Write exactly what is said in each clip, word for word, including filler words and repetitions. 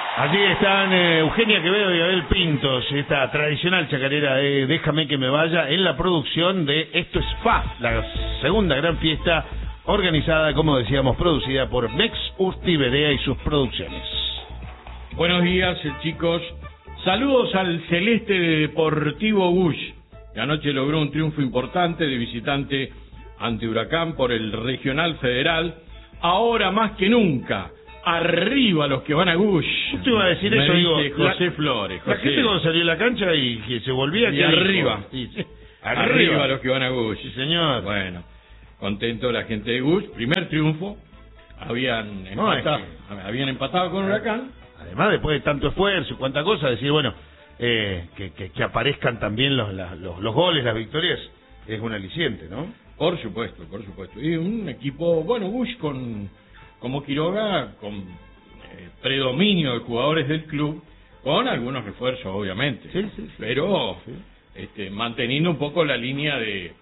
Allí están eh, Eugenia Quevedo y Abel Pintos, esta tradicional chacarera de Déjame que me vaya, en la producción de Esto es F A, la segunda gran fiesta organizada, como decíamos, producida por Mex Urtiberea y sus producciones. Buenos días, chicos. Saludos al celeste de Deportivo Bush, que anoche logró un triunfo importante de visitante ante Huracán por el Regional Federal. Ahora más que nunca, arriba los que van a Gush. Usted iba a decir eso, digo, José la, Flores. José. La gente cuando salió a la cancha y que se volvía... Y que arriba. Sí, sí. Arriba. Arriba los que van a Gush. Sí, señor. Bueno, contento la gente de Gush. Primer triunfo. Habían empatado, no, es que... habían empatado con Huracán. Además, después de tanto esfuerzo y cuánta cosa, decir, bueno, eh, que, que, que aparezcan también los, los, los goles, las victorias, es un aliciente, ¿no? Por supuesto, por supuesto. Y un equipo, bueno, Bush con, como Quiroga, con eh, predominio de jugadores del club, con algunos refuerzos, obviamente. Sí, sí, sí. Pero sí. Este, manteniendo un poco la línea de,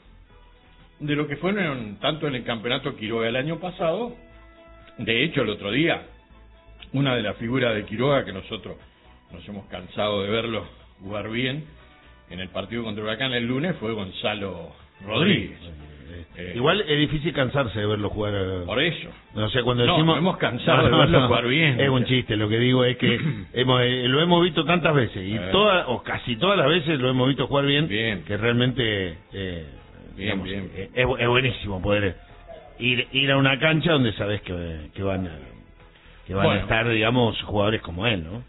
de lo que fueron tanto en el campeonato Quiroga el año pasado. De hecho, el otro día, una de las figuras de Quiroga que nosotros nos hemos cansado de verlo jugar bien en el partido contra Huracán el lunes fue Gonzalo Rodríguez. Eh, Igual es difícil cansarse de verlo jugar. Por eso. No sé, cuando no, decimos... No, hemos cansado no, de verlo no, jugar bien. Es un chiste, lo que digo es que hemos, eh, lo hemos visto tantas veces, y todas, o casi todas las veces lo hemos visto jugar bien, bien. que realmente eh, bien, digamos, bien. Es, es buenísimo poder ir ir a una cancha donde sabes que, que van, a, que van bueno. a estar, digamos, jugadores como él, ¿no?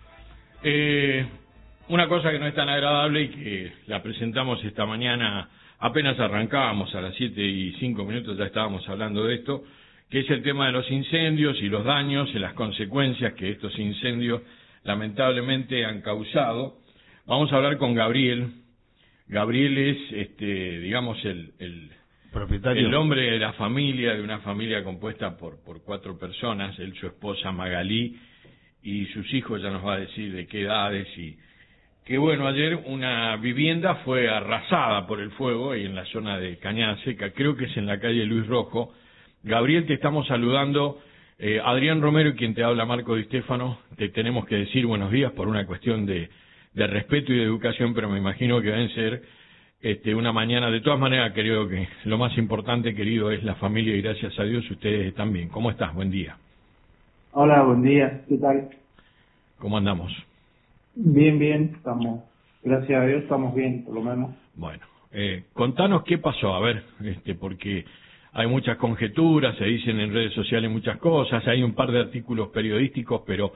Eh, una cosa que no es tan agradable y que la presentamos esta mañana... Apenas arrancábamos a las siete y cinco minutos, ya estábamos hablando de esto, que es el tema de los incendios y los daños y las consecuencias que estos incendios lamentablemente han causado. Vamos a hablar con Gabriel. Gabriel es, este, digamos, el, el, propietario, el hombre de la familia, de una familia compuesta por, por cuatro personas, él, su esposa Magalí y sus hijos, ya nos va a decir de qué edades y... que bueno, ayer una vivienda fue arrasada por el fuego y en la zona de Cañada Seca, creo que es en la calle Luis Rojo. Gabriel, te estamos saludando. Eh, Adrián Romero, quien te habla, Marco Di Stéfano, te tenemos que decir buenos días por una cuestión de, de respeto y de educación, pero me imagino que deben ser este, una mañana. De todas maneras, creo que lo más importante, querido, es la familia y gracias a Dios ustedes están bien. ¿Cómo estás? Buen día. Hola, buen día. ¿Qué tal? ¿Cómo andamos? Bien, bien, estamos, gracias a Dios estamos bien, por lo menos. Bueno, eh, contanos qué pasó, a ver, este, porque hay muchas conjeturas, se dicen en redes sociales muchas cosas, hay un par de artículos periodísticos, pero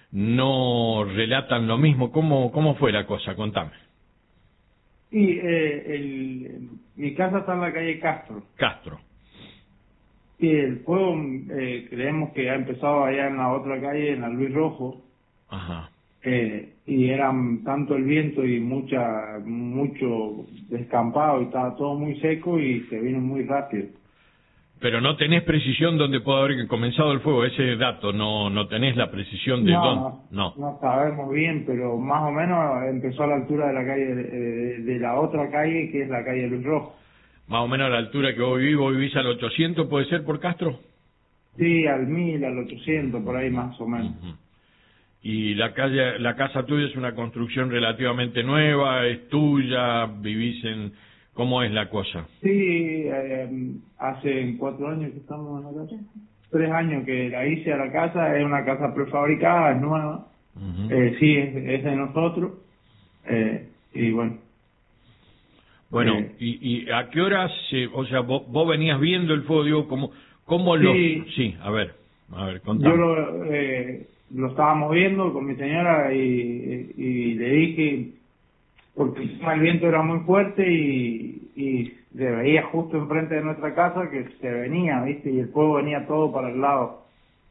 no relatan lo mismo. ¿Cómo, cómo fue la cosa? Contame. Sí, eh, el, mi casa está en la calle Castro. Castro. Y el fuego, eh, creemos que ha empezado allá en la otra calle, en la Luis Rojo. Ajá. Eh, y eran tanto el viento y mucha mucho descampado y estaba todo muy seco y se vino muy rápido. Pero no tenés precisión dónde puede haber comenzado el fuego, ese dato, no no tenés la precisión de no, dónde. No, no sabemos bien, pero más o menos empezó a la altura de la calle, de, de la otra calle que es la calle Luis Rojo. Más o menos a la altura que vos vivís, vos vivís al ochocientos, ¿puede ser por Castro? Sí, al mil, al ochocientos, por ahí más o menos. Uh-huh. Y la calle, la casa tuya es una construcción relativamente nueva, es tuya, vivís en... ¿Cómo es la cosa? Sí, eh, hace cuatro años que estamos en la casa. Tres años que la hice a la casa, es una casa prefabricada, es nueva. Uh-huh. eh, sí, es, es de nosotros. Eh, y bueno. Bueno, eh, y, ¿y a qué horas, eh, o sea, vos, vos venías viendo el fuego, digo, cómo, cómo lo... Sí, sí, a ver, a ver, contame. Yo lo... Eh, lo estábamos viendo con mi señora y, y le dije, porque el viento era muy fuerte y, y se veía justo enfrente de nuestra casa que se venía, ¿viste? Y el fuego venía todo para el lado.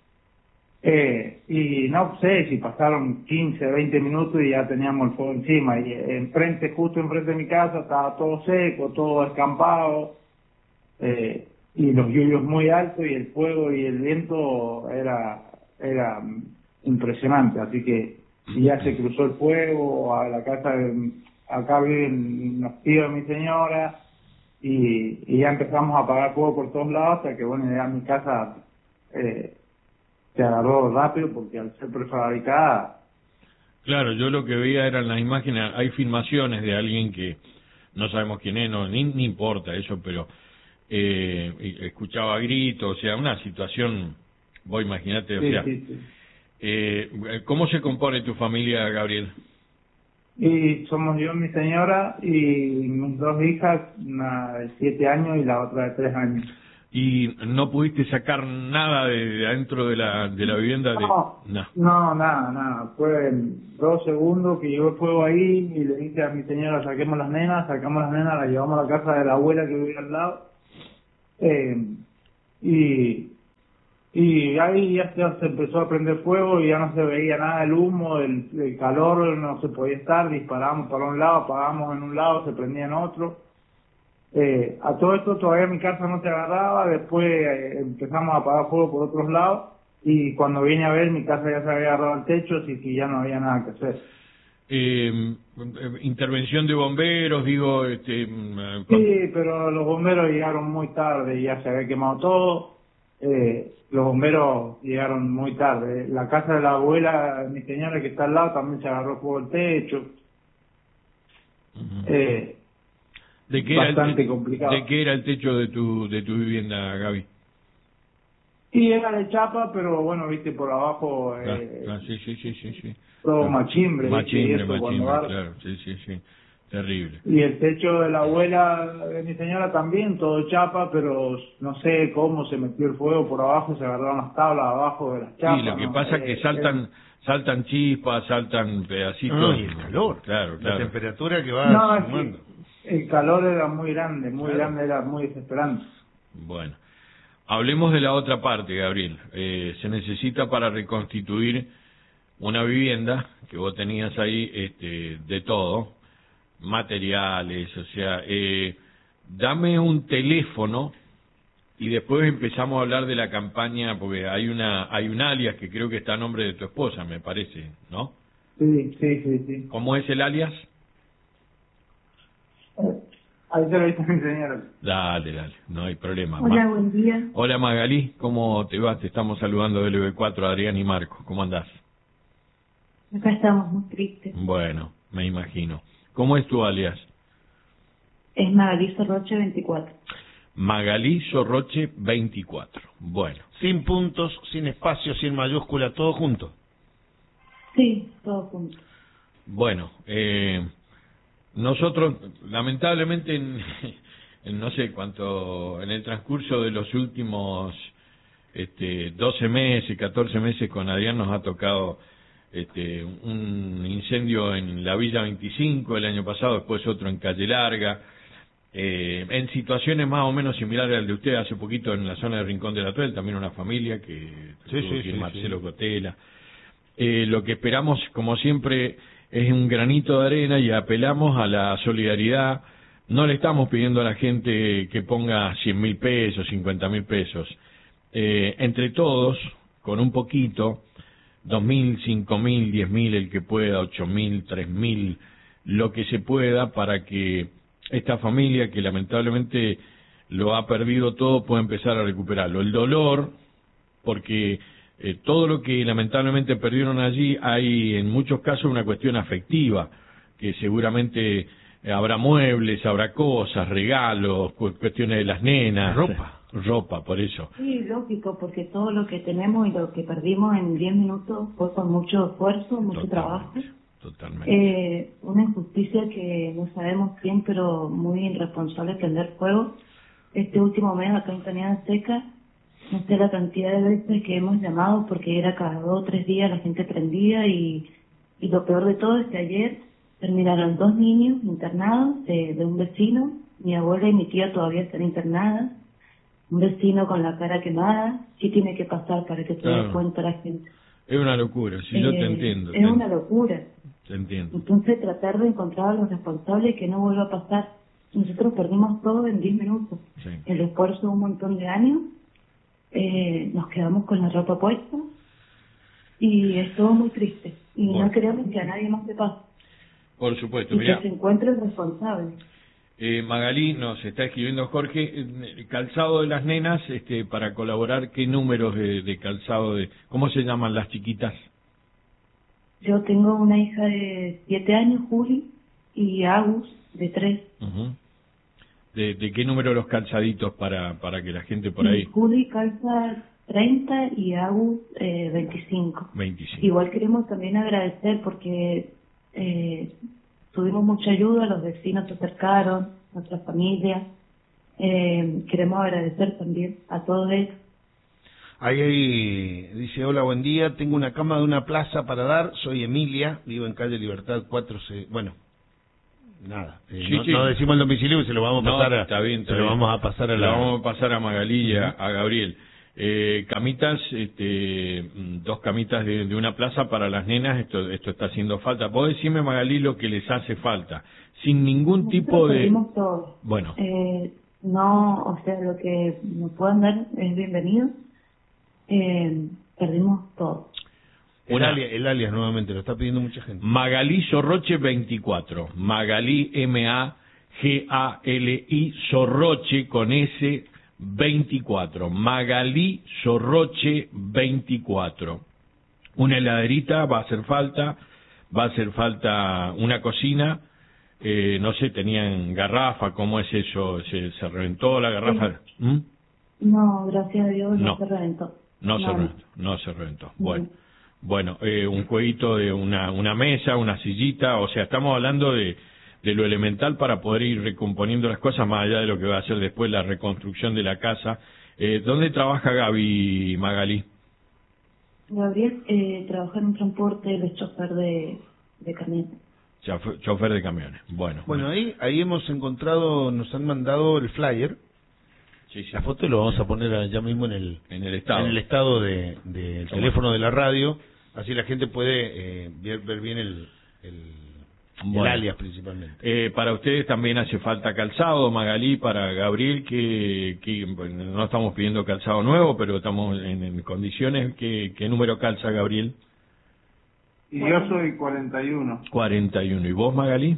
Eh, y no sé si pasaron quince, veinte minutos y ya teníamos el fuego encima. Y enfrente, justo enfrente de mi casa, estaba todo seco, todo escampado, eh, y los yuyos muy altos y el fuego y el viento era... era impresionante, así que ya se cruzó el fuego a la casa de, acá viven los tíos de mi señora y, y ya empezamos a apagar fuego por todos lados hasta que bueno, ya mi casa eh, se agarró rápido porque al ser prefabricada Claro, yo lo que veía eran las imágenes, hay filmaciones de alguien que no sabemos quién es, no, ni, ni importa eso, pero eh, escuchaba gritos, o sea, una situación, vos imaginate, o Sí, sea, sí, sí. eh, ¿cómo se compone tu familia, Gabriel? Y somos yo, mi señora, y mis dos hijas, una de siete años y la otra de tres años. ¿Y no pudiste sacar nada de, de adentro de la, de la vivienda? De... No, No. no, nada, nada. Fue en dos segundos que llegó el fuego ahí y le dije a mi señora, saquemos las nenas, sacamos las nenas, las llevamos a la casa de la abuela que vivía al lado. Eh, y, y ahí ya, ya se empezó a prender fuego y ya no se veía nada del humo, el, el calor, no se podía estar, disparamos para un lado, apagamos en un lado, se prendía en otro. Eh, a todo esto todavía mi casa no se agarraba, después eh, empezamos a apagar fuego por otros lados y cuando vine a ver mi casa ya se había agarrado al techo, así que ya no había nada que hacer. Eh, intervención de bomberos, digo, este, con... Sí, pero los bomberos llegaron muy tarde y ya se había quemado todo. Eh, los bomberos llegaron muy tarde. La casa de la abuela, mi señora que está al lado, también se agarró fuego el techo. Uh-huh. Eh, ¿De qué, era bastante el, complicado. ¿De qué era el techo de tu de tu vivienda, Gaby? Y era de chapa, pero bueno, viste, por abajo Ah, eh, ah, sí, sí, sí, sí, sí. todo Ah, machimbre, ¿viste? Y machimbre, eso cuando machimbre, arde. claro, sí, sí, sí, terrible. Y el techo de la abuela de mi señora también, todo chapa, pero no sé cómo se metió el fuego por abajo, se agarraron las tablas abajo de las chapas. Sí, lo que ¿no? pasa es eh, que saltan eh, saltan chispas, saltan pedacitos. No, y el calor, Claro, la claro. temperatura que va no, es sumando. que el calor era muy grande, muy Claro. grande, era muy desesperante. Bueno, hablemos de la otra parte, Gabriel. Eh, se necesita para reconstituir una vivienda que vos tenías ahí, este, de todo, materiales, o sea, eh, dame un teléfono y después empezamos a hablar de la campaña, porque hay una hay un alias que creo que está a nombre de tu esposa, me parece, ¿no? Sí, sí, sí, sí. ¿Cómo es el alias? Eh, ahí se lo dice mi señora. Dale, dale, no hay problema. Hola, Ma- buen día. Hola Magalí, ¿cómo te va? Te estamos saludando del L B cuatro, Adrián y Marco, ¿cómo andás? Acá estamos muy tristes. Bueno, me imagino. ¿Cómo es tu alias? Es Magalí Sorroche veinticuatro. Magalí Sorroche veinticuatro. Bueno, Sin puntos, sin espacio, sin mayúscula, todo junto. Sí, todo junto. bueno, eh, nosotros lamentablemente en, en no sé cuánto, en el transcurso de los últimos este, doce meses, catorce meses con Adrián nos ha tocado este, un incendio en la Villa veinticinco el año pasado, después otro en Calle Larga, eh, en situaciones más o menos similares al de usted hace poquito en la zona de Rincón de la Tuel, también una familia que Sí, tuvo sí, que ir sí, Marcelo sí. Cotela. Eh, lo que esperamos, como siempre, es un granito de arena y apelamos a la solidaridad. No le estamos pidiendo a la gente que ponga cien mil pesos, cincuenta mil pesos. Eh, entre todos, con un poquito, dos mil, cinco mil, diez mil, el que pueda, ocho mil, tres mil, lo que se pueda para que esta familia que lamentablemente lo ha perdido todo pueda empezar a recuperarlo. El dolor, porque eh, todo lo que lamentablemente perdieron allí, hay en muchos casos una cuestión afectiva, que seguramente eh, habrá muebles, habrá cosas, regalos, cu- cuestiones de las nenas. Ropa. Ropa, por eso. Sí, lógico, porque todo lo que tenemos y lo que perdimos en diez minutos fue con mucho esfuerzo, mucho trabajo. Totalmente. Eh, una injusticia que no sabemos quién, pero muy irresponsable prender fuego. Este último mes acá en Cañada Seca, no sé la cantidad de veces que hemos llamado porque era cada dos o tres días la gente prendía y, y lo peor de todo es que ayer terminaron dos niños internados de, de un vecino, mi abuela y mi tía todavía están internadas, un vecino con la cara quemada. ¿Qué tiene que pasar para que se Claro. dé cuenta la gente? Es una locura, sí, yo te Eh, entiendo. Es te, una locura. te entiendo. Entonces tratar de encontrar a los responsables y que no vuelva a pasar. Nosotros perdimos todo en diez minutos. Sí. El esfuerzo de un montón de años, eh, nos quedamos con la ropa puesta y es todo muy triste. Y Bueno. no queremos que a nadie más le pase. Por supuesto, Y mira. que se encuentre el responsable. Eh, Magalí nos está escribiendo Jorge, eh, calzado de las nenas, este, para colaborar, ¿qué números de, de calzado de, cómo se llaman las chiquitas? Yo tengo una hija de siete años, Juli, y Agus, de tres. Uh-huh. ¿De, ¿De qué número los calzaditos para, para que la gente por ahí? Juli calza treinta y Agus eh, veinticinco. veinticinco. Igual queremos también agradecer porque eh, tuvimos mucha ayuda, los vecinos se acercaron, nuestra familia. Eh, queremos agradecer también a todos ellos. Ahí, ahí dice, hola, buen día, tengo una cama de una plaza para dar, soy Emilia, vivo en calle Libertad cuatro C, bueno, nada, eh, sí, no, sí. no decimos el domicilio y se lo vamos a No, pasar a, está bien, está se lo bien. vamos a pasar a Lo la... vamos a pasar a Magalí y a, a Gabriel. Eh, camitas, este, dos camitas de, de una plaza para las nenas, esto, esto está haciendo falta. Vos decime, Magalí, lo que les hace falta, sin ningún Nosotros tipo de... pedimos todo. Bueno. Eh, no, o sea, lo que nos puedan dar es bienvenido. Eh, perdimos todo. El, Una- alias, el alias nuevamente, lo está pidiendo mucha gente. Magalí Sorroche veinticuatro. Magalí, M A G A L I, Sorroche con S veinticuatro. Magalí Sorroche veinticuatro. Una heladerita va a hacer falta, va a hacer falta una cocina, eh, no sé, tenían garrafa, ¿cómo es eso? ¿Se, se reventó la garrafa? ¿Mm? No, gracias a Dios no, No. se reventó. No se No, reventó, no se reventó. No. Bueno, bueno, eh, un jueguito de una, una mesa, una sillita, o sea, estamos hablando de, de lo elemental para poder ir recomponiendo las cosas, más allá de lo que va a hacer después la reconstrucción de la casa. Eh, ¿Dónde trabaja Gaby, Magalí? Gabriel eh, trabaja en un transporte, él es chofer de, de camión. Chofer, chofer de camiones. Bueno, Bueno, ahí ahí hemos encontrado, nos han mandado el flyer, sí, sí. la foto y lo vamos a poner allá mismo en el, En el estado. en el estado de, del Toma. teléfono de la radio, así la gente puede eh, ver, ver bien el, el, el Bueno. alias principalmente. Eh, para ustedes también hace falta calzado, Magalí, para Gabriel, que, que bueno, no estamos pidiendo calzado nuevo, pero estamos en, en condiciones. ¿Qué, ¿Qué número calza Gabriel? Y yo soy cuarenta y uno. cuarenta y uno. ¿Y vos, Magalí?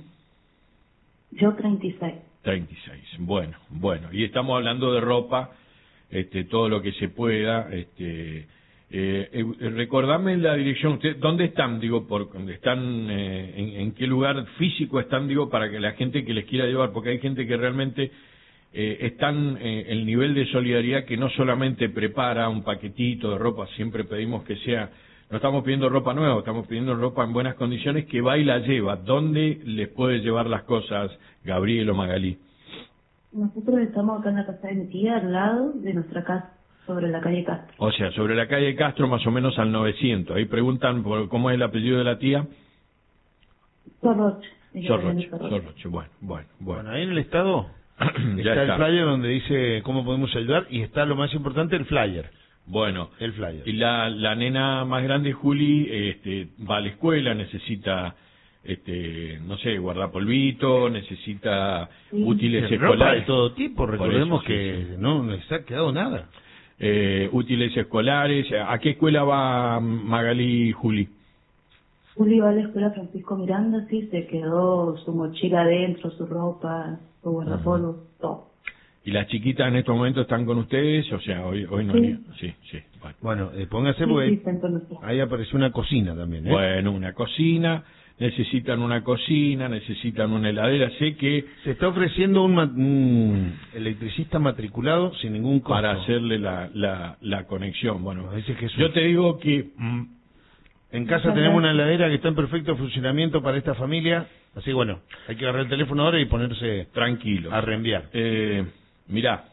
Yo treinta y seis. treinta y seis. Bueno, bueno. Y estamos hablando de ropa, este, todo lo que se pueda. Este, eh, eh, recordame la dirección. Usted, ¿dónde están? Digo, por, ¿dónde están? Eh, en, ¿En qué lugar físico están? Digo, para que la gente que les quiera llevar, porque hay gente que realmente eh, están eh, el nivel de solidaridad que no solamente prepara un paquetito de ropa, siempre pedimos que sea. No estamos pidiendo ropa nueva, estamos pidiendo ropa en buenas condiciones que va y la lleva. ¿Dónde les puede llevar las cosas Gabriel o Magalí? Nosotros estamos acá en la casa de mi tía, al lado de nuestra casa, sobre la calle Castro. O sea, sobre la calle Castro, más o menos al novecientos. Ahí preguntan por cómo es el apellido de la tía. Sorroche. Ella Sorroche, vive en Sorroche. Sorroche. Bueno, bueno, Bueno, bueno. ahí en el estado Ya está, está. el flyer donde dice cómo podemos ayudar y está lo más importante, el flyer. Bueno, El flyer. y la, la nena más grande, Juli, este, va a la escuela, necesita, este, no sé, guardapolvito, necesita Sí. útiles Ropa de escolares. todo tipo, Por recordemos eso, sí, que sí. no les ha quedado nada. Eh, útiles escolares. ¿A qué escuela va Magalí y Juli? Juli va a la escuela Francisco Miranda, sí, se quedó su mochila adentro, su ropa, su guardapolvo, todo. ¿Y las chiquitas en estos momentos están con ustedes? O sea, hoy, hoy no... Sí. Sí, sí, bueno. Bueno, eh, póngase Sí, porque sí, están con nosotros. ahí apareció una cocina también, ¿eh? Bueno, una cocina, necesitan una cocina, necesitan una heladera. Sé que Se está ofreciendo un, ma- un electricista matriculado sin ningún costo. para hacerle la, la, la conexión. Bueno, Nos dice Jesús. yo te digo que... mm, En casa tenemos una heladera que está en perfecto funcionamiento para esta familia, así que bueno, hay que agarrar el teléfono ahora y ponerse tranquilo. a reenviar. Eh, mirá,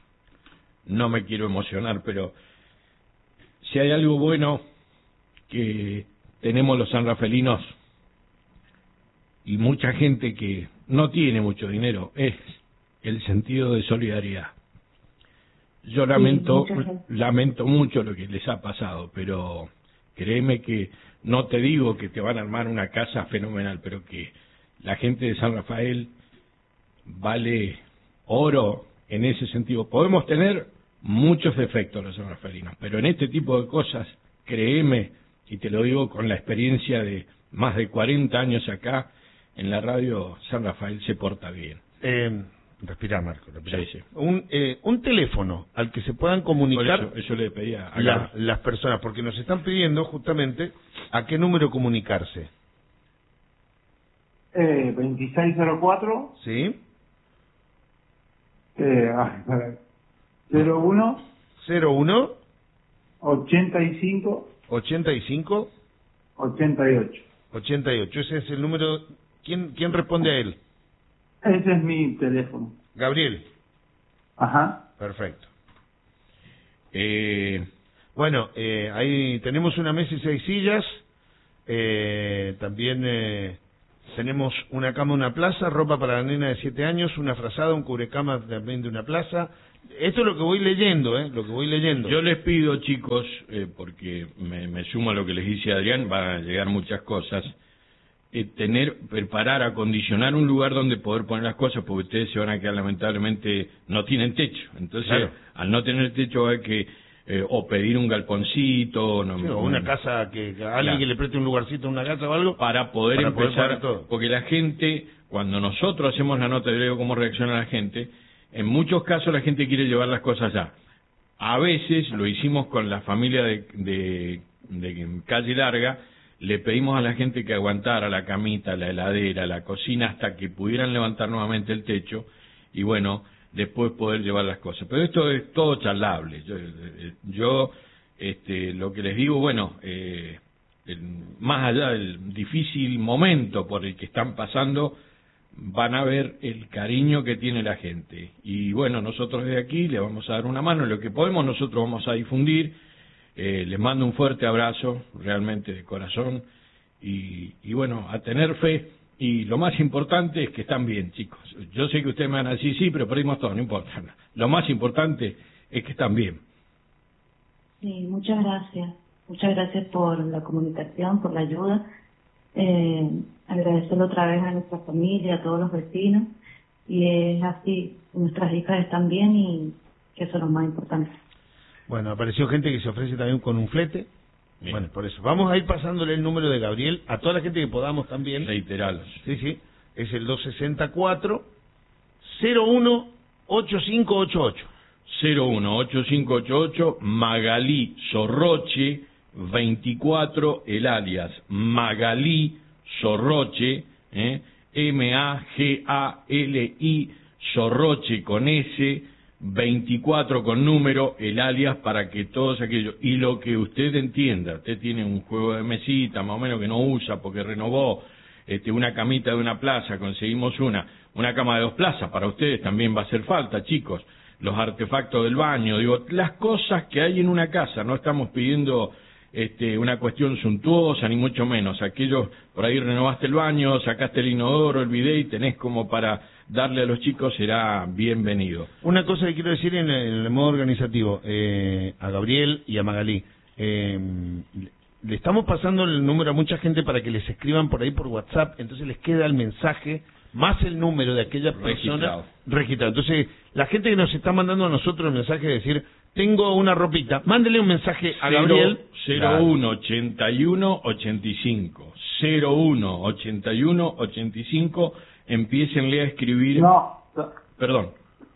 no me quiero emocionar, pero si hay algo bueno que tenemos los sanrafelinos y mucha gente que no tiene mucho dinero, es el sentido de solidaridad. Yo lamento, mucha gente. lamento mucho lo que les ha pasado, pero créeme que no te digo que te van a armar una casa fenomenal, pero que la gente de San Rafael vale oro en ese sentido. Podemos tener muchos defectos los sanrafalinos, pero en este tipo de cosas, créeme, y te lo digo con la experiencia de más de cuarenta años acá, en la radio San Rafael se porta bien. Eh, respirá, Marco. Respirá. Sí, sí. Un, eh, un teléfono al que se puedan Por comunicar eso, eso le pedía a la- Gaby. las personas, porque nos están pidiendo justamente ¿a qué número comunicarse? Eh, veintiséis cero cuatro, ¿Sí? eh, ah, espera, cero uno, cero uno, ochenta y cinco, ochenta y cinco, ochenta y ocho. ochenta y ocho. Ese es el número. ¿Quién, quién responde a él? Ese es mi teléfono. Gabriel. Ajá. Perfecto. Eh, Bueno, eh, ahí tenemos una mesa y seis sillas. Eh, también eh, tenemos una cama, una plaza, ropa para la nena de siete años, una frazada, un cubrecama también de una plaza. Esto es lo que voy leyendo, ¿eh? Lo que voy leyendo. yo les pido, chicos, eh, porque me, me sumo a lo que les dice Adrián, van a llegar muchas cosas, eh, tener, preparar, acondicionar un lugar donde poder poner las cosas, porque ustedes se van a quedar, lamentablemente, no tienen techo. Entonces, Claro. al no tener techo hay que eh, o pedir un galponcito, no, Sí, o una casa, que, que alguien Claro. que le preste un lugarcito en una casa o algo. para poder Para poder empezar, poner todo. porque la gente, cuando nosotros hacemos la nota de leo cómo reacciona la gente, en muchos casos la gente quiere llevar las cosas ya. A veces lo hicimos con la familia de, de, de Calle Larga, le pedimos a la gente que aguantara la camita, la heladera, la cocina, hasta que pudieran levantar nuevamente el techo, y bueno, después poder llevar las cosas. Pero esto es todo charlable. Yo, yo este, lo que les digo, bueno, eh, el, más allá del difícil momento por el que están pasando, van a ver el cariño que tiene la gente. Y bueno, nosotros desde aquí les vamos a dar una mano, lo que podemos nosotros vamos a difundir. Eh, les mando un fuerte abrazo, realmente de corazón, y, y bueno, a tener fe. Y lo más importante es que están bien, chicos. Yo sé que ustedes me van a decir, sí, pero perdimos todo, no importa. Lo más importante es que están bien. Sí, muchas gracias. Muchas gracias por la comunicación, por la ayuda. Eh, agradecerle otra vez a nuestra familia, a todos los vecinos. Y es así, nuestras hijas están bien y eso es lo más importante. Bueno, apareció gente que se ofrece también con un flete. Bien. Bueno, por eso. Vamos a ir pasándole el número de Gabriel a toda la gente que podamos también. Reiteralos. Sí, sí. Es el dos sesenta y cuatro, cero uno, ochenta y cinco ochenta y ocho. cero uno ocho cinco ocho ocho, Magalí Sorroche veinticuatro, el alias Magalí Sorroche, ¿eh? M A G A L I, Sorroche con S, veinticuatro con número, el alias, para que todos aquellos, y lo que usted entienda, usted tiene un juego de mesita más o menos que no usa porque renovó, este, una camita de una plaza, conseguimos una, una cama de dos plazas, para ustedes también va a hacer falta, chicos, los artefactos del baño, digo, las cosas que hay en una casa, no estamos pidiendo este, una cuestión suntuosa, ni mucho menos, aquellos, por ahí renovaste el baño, sacaste el inodoro, el bidet y tenés como para darle a los chicos, será bienvenido. Una cosa que quiero decir en el, en el modo organizativo, eh, a Gabriel y a Magalí, eh, le estamos pasando el número a mucha gente para que les escriban por ahí por WhatsApp, entonces les queda el mensaje más el número de aquella persona Registrado. registrado. Entonces, la gente que nos está mandando a nosotros el mensaje de decir, tengo una ropita, mándele un mensaje a Gabriel. cero uno ochenta y uno ochenta y cinco, cero uno ochenta y uno ochenta y cinco, empiecenle a escribir. No, Perdón.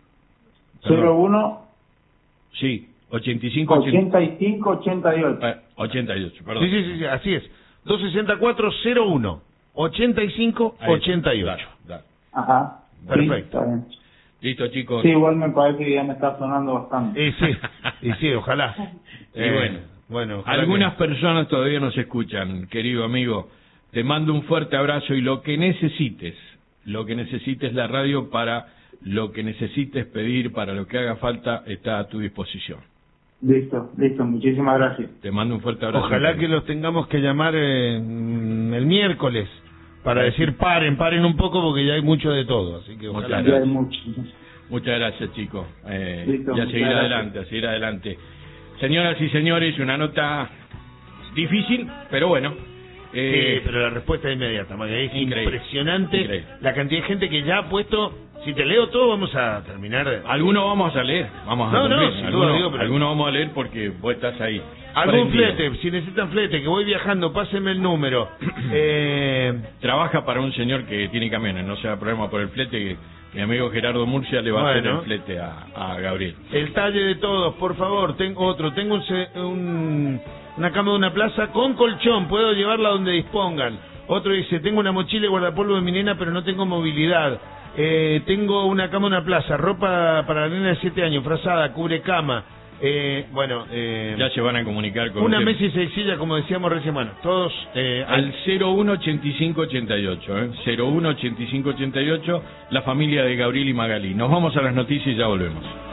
cero uno, Sí, ochenta y cinco, ochenta y cinco, ochenta y ocho. eh, ochenta y ocho, perdón. Sí, sí, sí, sí, así es. dos sesenta y cuatro, cero uno, ochenta y cinco, Ahí está. ochenta y ocho. Dale, dale. Ajá. Perfecto. Sí, está bien. Listo, chicos. Sí, igual me parece que ya me está sonando bastante. Y sí, y sí, ojalá. Y Eh, bueno, bueno, ojalá algunas que- personas todavía nos escuchan, querido amigo. Te mando un fuerte abrazo y lo que necesites, lo que necesites la radio para lo que necesites pedir, para lo que haga falta, está a tu disposición. Listo, listo, muchísimas gracias. Te mando un fuerte abrazo. Ojalá que los tengamos que llamar eh, mm, el miércoles para decir paren, paren un poco porque ya hay mucho de todo. Así que ojalá. Muchas Ya gracias. hay mucho. Muchas gracias, chicos. Eh, Listo, y a muchas seguir gracias. adelante, a seguir adelante. Señoras y señores, una nota difícil, pero bueno. Eh, Sí, pero la respuesta es inmediata, Maga, es Increíble. impresionante Increíble. la cantidad de gente que ya ha puesto. Si te leo todo, vamos a terminar. Algunos vamos a leer, vamos a No, no, cumplir. sin duda, algunos, digo, pero- algunos vamos a leer porque vos estás ahí. Algún prendido. flete, si necesitan flete, que voy viajando, pásenme el número. eh, Trabaja para un señor que tiene camiones, no sea problema por el flete, que mi amigo Gerardo Murcia le va a hacer Bueno. el flete a, a Gabriel. el talle de todos, por favor. Tengo otro. Tengo un, ce- un una cama de una plaza con colchón, puedo llevarla donde dispongan. Otro dice, tengo una mochila y guardapolvo de mi nena, pero no tengo movilidad. Eh, tengo una cama de una plaza, ropa para la nena de siete años, frazada, cubre cama. Eh, bueno, eh, ya se van a comunicar con una usted. mesa y seis sillas, como decíamos recién. Bueno, todos eh, al cero uno ochenta y cinco ochenta y ocho, ¿eh? cero uno ochenta y cinco ochenta y ocho, la familia de Gabriel y Magalí. Nos vamos a las noticias y ya volvemos.